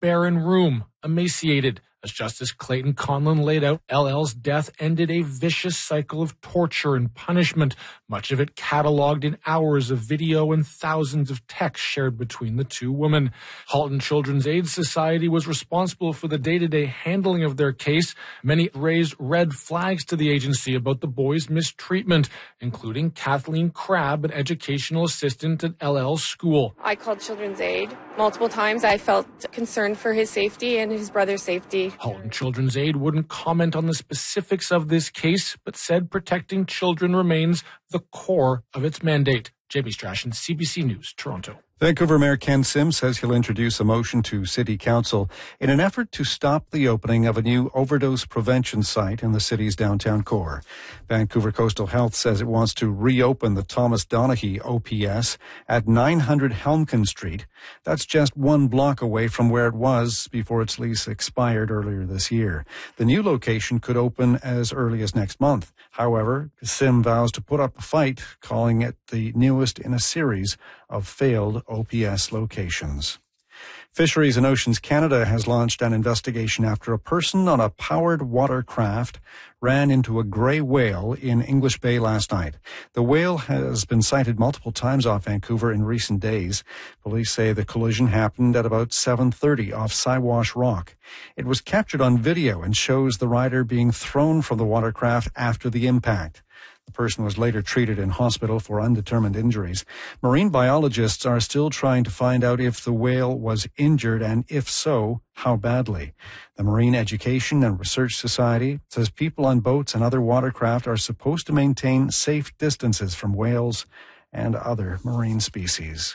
barren room, emaciated. As Justice Clayton Conlon laid out, LL's death ended a vicious cycle of torture and punishment, much of it cataloged in hours of video and thousands of texts shared between the two women. Halton Children's Aid Society was responsible for the day-to-day handling of their case. Many raised red flags to the agency about the boys' mistreatment, including Kathleen Crabb, an educational assistant at LL's school. I called Children's Aid multiple times. I felt concerned for his safety and his brother's safety. Halton Children's Aid wouldn't comment on the specifics of this case, but said protecting children remains the core of its mandate. Jamie Strachan, CBC News, Toronto. Vancouver Mayor Ken Sim says he'll introduce a motion to City Council in an effort to stop the opening of a new overdose prevention site in the city's downtown core. Vancouver Coastal Health says it wants to reopen the Thomas Donaghy OPS at 900 Helmkin Street. That's just 1 block away from where it was before its lease expired earlier this year. The new location could open as early as next month. However, Sim vows to put up a fight, calling it the newest in a series of failed OPS locations. Fisheries and Oceans Canada has launched an investigation after a person on a powered watercraft ran into a grey whale in English Bay last night. The whale has been sighted multiple times off Vancouver in recent days. Police say the collision happened at about 7:30 off Siwash Rock. It was captured on video and shows the rider being thrown from the watercraft after the impact. The person was later treated in hospital for undetermined injuries. Marine biologists are still trying to find out if the whale was injured and, if so, how badly. The Marine Education and Research Society says people on boats and other watercraft are supposed to maintain safe distances from whales and other marine species.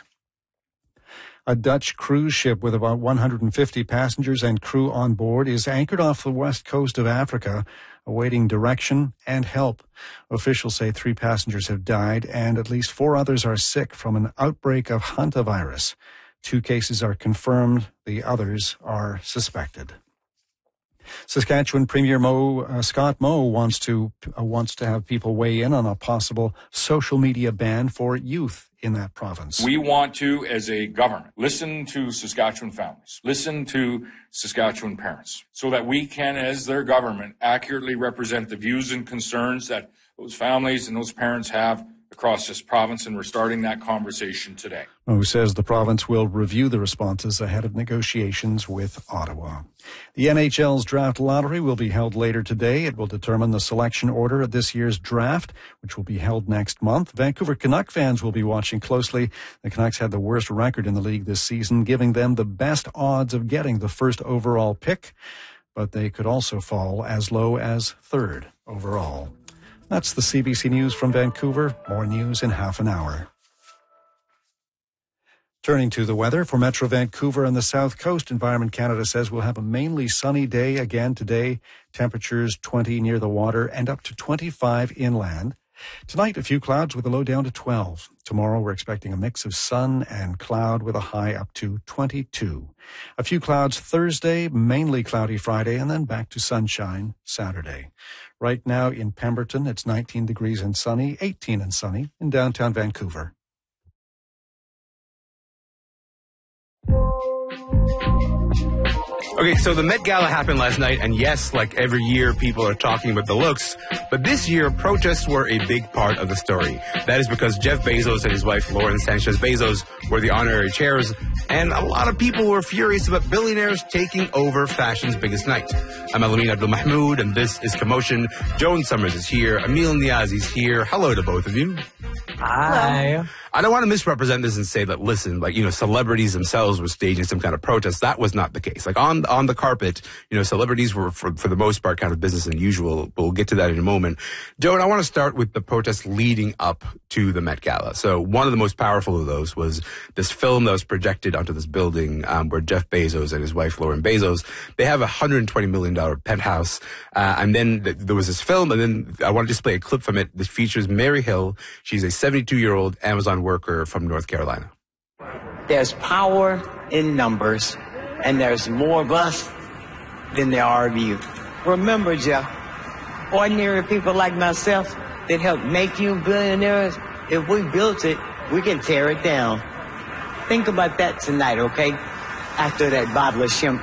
A Dutch cruise ship with about 150 passengers and crew on board is anchored off the west coast of Africa, awaiting direction and help. Officials say 3 passengers have died and at least 4 others are sick from an outbreak of hantavirus. 2 cases are confirmed. The others are suspected. Saskatchewan Premier Scott Moe wants to have people weigh in on a possible social media ban for youth in that province. We want to, as a government, listen to Saskatchewan families, listen to Saskatchewan parents, so that we can, as their government, accurately represent the views and concerns that those families and those parents have across this province, and we're starting that conversation today. Moe says the province will review the responses ahead of negotiations with Ottawa. The NHL's draft lottery will be held later today. It will determine the selection order of this year's draft, which will be held next month. Vancouver Canuck fans will be watching closely. The Canucks had the worst record in the league this season, giving them the best odds of getting the first overall pick, but they could also fall as low as 3rd overall. That's the CBC News from Vancouver. More news in half an hour. Turning to the weather for Metro Vancouver and the South Coast, Environment Canada says we'll have a mainly sunny day again today. Temperatures 20 near the water and up to 25 inland. Tonight, a few clouds with a low down to 12. Tomorrow, we're expecting a mix of sun and cloud with a high up to 22. A few clouds Thursday, mainly cloudy Friday, and then back to sunshine Saturday. Right now in Pemberton, it's 19 degrees and sunny, 18 and sunny in downtown Vancouver. Okay, so the Met Gala happened last night, and yes, like every year, people are talking about the looks, but this year, protests were a big part of the story. That is because Jeff Bezos and his wife, Lauren Sanchez Bezos, were the honorary chairs, and a lot of people were furious about billionaires taking over fashion's biggest night. I'm Alamin Abdul-Mahmoud, and this is Commotion. Joan Summers is here. Emil Niazi's here. Hello to both of you. Hi. I don't want to misrepresent this and say that, listen, celebrities themselves were staging some kind of protest. That was not the case. On the carpet, celebrities were, for the most part, kind of business as usual. But we'll get to that in a moment. Joan, I want to start with the protests leading up to the Met Gala. So one of the most powerful of those was this film that was projected onto this building where Jeff Bezos and his wife, Lauren Bezos, they have a $120 million penthouse. And then there was this film, and then I want to just play a clip from it that features Mary Hill. She's a 72-year-old Amazon worker from North Carolina. There's power in numbers, and there's more of us than there are of you. Remember, Jeff, ordinary people like myself that helped make you billionaires, if we built it, we can tear it down. Think about that tonight, okay? After that bottle of champagne.